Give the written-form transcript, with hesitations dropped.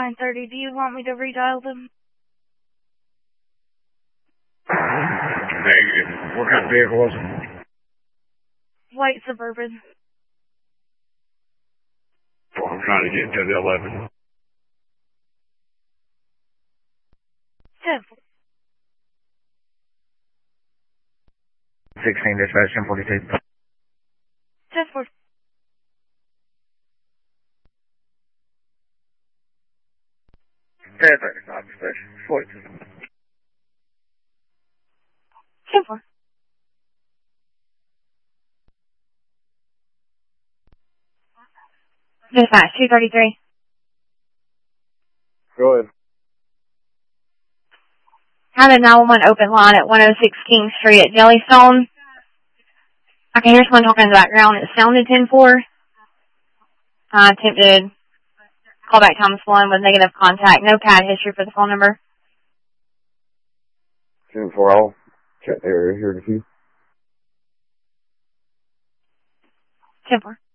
930. Do you want me to redial them? Negative. What kind of vehicle was it? White Suburban. Well, I'm trying to get into the 11. 10-4. 16 dispatch 1042. 10-4. Dispatch 42. 10-4. Dispatch 233. Go ahead. Had a 911 open line at 106 King Street at Jellystone. I can hear someone talking in the background. It sounded 10-4. I attempted callback times 1 with negative contact. No CAD history for the phone number. 10-4, I'll check the area here in a few. 10-4.